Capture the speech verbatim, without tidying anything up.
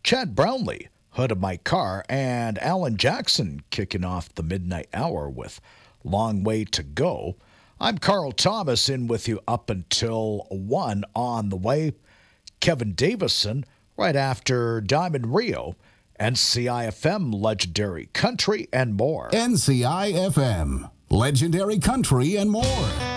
Chad Brownlee, Hood of My Car, and Alan Jackson kicking off the midnight hour with Long Way to Go. I'm Carl Thomas in with you up until one on the way. Kevin Davison right after Diamond Rio, N C I F M, Legendary Country, and more. N C I F M, Legendary Country, and more.